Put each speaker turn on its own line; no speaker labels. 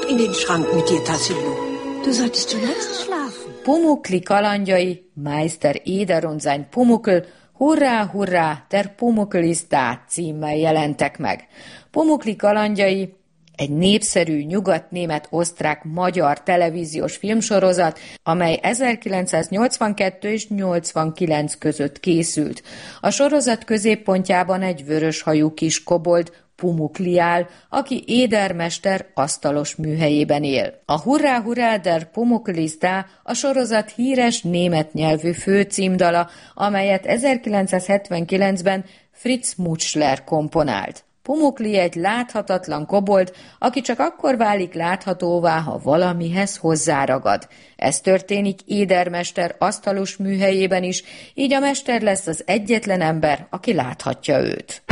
in den Schrank mit dir, Tassilo. Du solltest zuletzt schlafen.
Pumuckl kalandjai, Meister Eder und sein Pumuckl, Hurrá, hurrá, der Pumuckl ist da címmel jelentek meg. Pumuckl kalandjai egy népszerű nyugatnémet-osztrák-magyar televíziós filmsorozat, amely 1982 és 89 között készült. A sorozat középpontjában egy vöröshajú kis kobold, Pumuckl áll, aki Éder mester asztalos műhelyében él. A Hurrá, hurrá, der Pumuckl ist da a sorozat híres német nyelvű főcímdala, amelyet 1979-ben Fritz Mutschler komponált. Pumuckl egy láthatatlan kobold, aki csak akkor válik láthatóvá, ha valamihez hozzáragad. Ez történik Éder mester asztalos műhelyében is, így a mester lesz az egyetlen ember, aki láthatja őt.